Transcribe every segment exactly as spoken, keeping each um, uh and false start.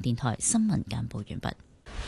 電台新聞簡報完畢。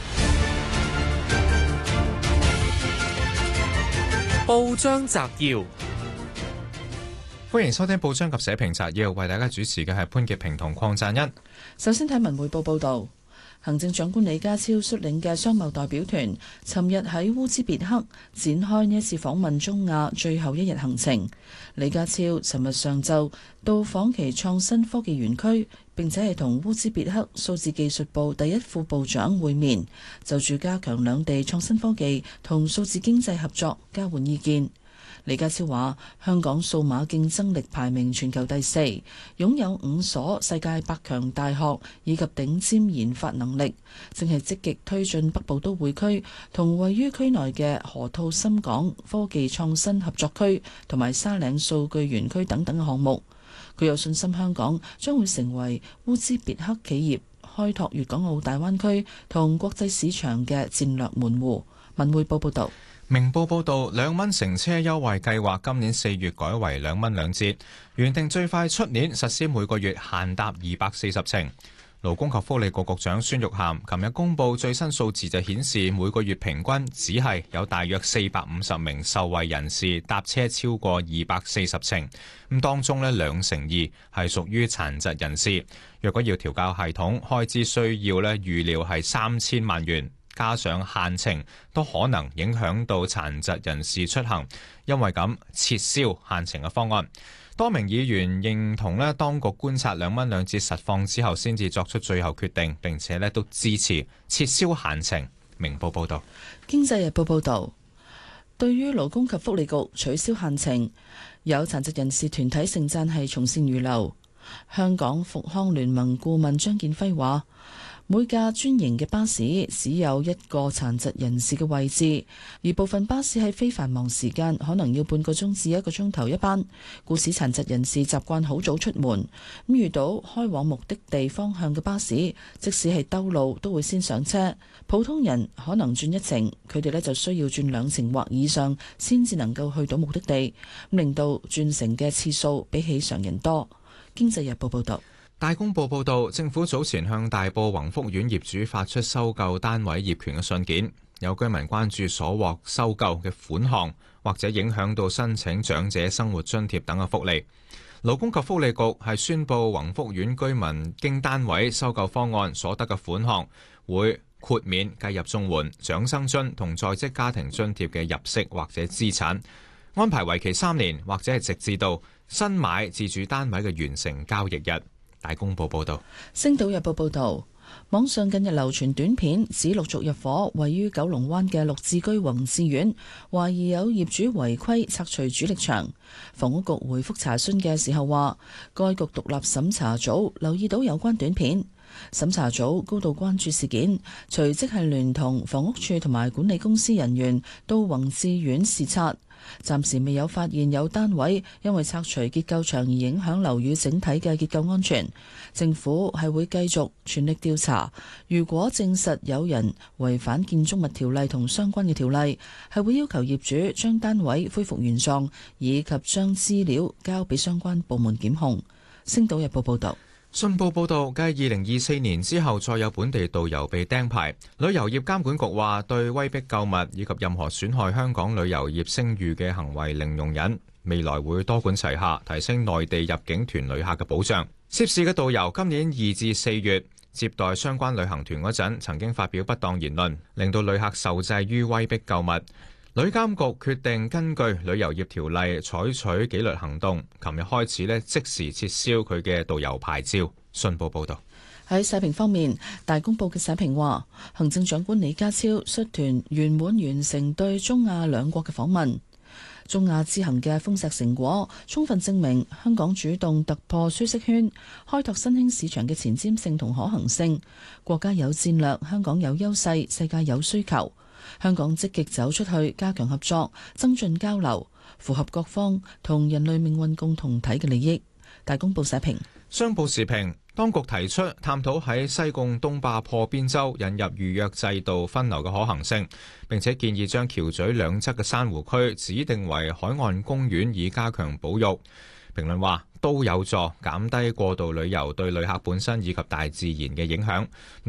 報章摘要， 歡迎收聽報章及社評摘要，為大家主持嘅係潘潔平同鄺贊恩。 首先睇文匯報報道。行政長官李家超率領嘅商貿代表團，尋日喺烏茲別克展開呢一次訪問中亞最後一日行程。李家超尋日上晝到訪其創新科技園區，並且係同烏茲別克數字技術部第一副部長會面，就住加強兩地創新科技同數字經濟合作交換意見。李家超話：香港數碼競爭力排名全球第四，擁有五所世界百強大學以及頂尖研發能力，正係積極推進北部都會區同位於區內嘅河套深港科技創新合作區同埋沙嶺數據園區等等嘅項目。佢有信心香港將會成為烏茲別克企業開拓粵港澳大灣區同國際市場嘅戰略門戶。文匯報報道。 明報報導，兩蚊乘車優惠計劃今年四月改為兩蚊兩折，原定最快出年實施每個月限搭二百四十程。勞工及福利局局長孫玉菡琴日公布最新數字，就顯示每個月平均只係有大約四百五十名受惠人士搭車超過二百四十程。咁當中呢，兩成二係屬於殘疾人士。若果要調校系統，開支需要呢預料係三千萬元。加上限程都可能影響到殘疾人士出行，因為咁撤銷限程嘅方案。多名議員認同呢，當局觀察兩蚊兩折實況之後，先至作出最後決定，並且呢都支持撤銷限程。明報報道。 經濟日報報道，對於勞工及福利局取消限程，有殘疾人士團體盛讚係從善如流。香港復康聯盟顧問張建輝話：每架專營嘅巴士只有一個殘疾人士嘅位置，而部分巴士喺非繁忙時間可能要半個鐘至一個鐘頭一班，故此殘疾人士習慣好早出門，咁遇到開往目的地方向嘅巴士，即使係兜路都會先上車。普通人可能轉一程，佢哋呢就需要轉兩程或以上先至能夠去到目的地，令到轉乘嘅次數比起常人多。經濟日報報道。 大公報報導，政府早前向大埔宏福苑業主發出收購單位業權嘅信件，有居民關注所獲收購嘅款項或者影響到申請長者生活津貼等嘅福利。勞工及福利局係宣布，宏福苑居民經單位收購方案所得嘅款項會豁免計入綜援、長生津同在職家庭津貼嘅入息或者資產，安排為期三年，或者係直至到新買自住單位嘅完成交易日。大公報報道。《 星島日報》報道，網上近日流傳短片，指陸續入伙位於九龍灣嘅綠置居宏志苑，懷疑有業主違規拆除主力牆。房屋局回覆查詢嘅時候話，該局獨立審查組留意到有關短片，審查組高度關注事件，隨即係聯同房屋處同埋管理公司人員到宏志苑視察。暫時未有發現有單位因為拆除結構牆而影響樓宇整體嘅結構安全。政府係會繼續全力調查，如果證實有人違反建築物條例同相關嘅條例，係會要求業主將單位恢復原狀，以及將資料交俾相關部門檢控。星島日報報道。 信報報導，繼二零二四年之後，再有本地導遊被釘牌。旅遊業監管局話，對威逼購物以及任何損害香港旅遊業聲譽嘅行為零容忍，未來會多管齊下，提升內地入境團旅客嘅保障。涉事嘅導遊今年二至四月接待相關旅行團嗰陣，曾經發表不當言論，令到旅客受制於威逼購物。旅監局決定根據旅遊業條例採取紀律行動，琴日開始呢即時撤銷佢嘅導遊牌照。信報報道。 喺社評方面，大公報嘅社評話，行政長官李家超率團圓滿完成對中亞兩國嘅訪問。中亞之行嘅豐碩成果，充分證明香港主動突破舒適圈，開拓新興市場嘅前瞻性同可行性。國家有戰略，香港有優勢，世界有需求。香港積極走出去，加強合作，增進交流，符合各方同人類命運共同體嘅利益。大公報社評。 商報時評，當局提出探討喺西貢東壩破邊洲引入預約制度分流嘅可行性，並且建議將橋咀兩側嘅珊瑚區指定為海岸公園，以加強保育。評論話都有助減低過度旅遊對旅客本身以及大自然嘅影響。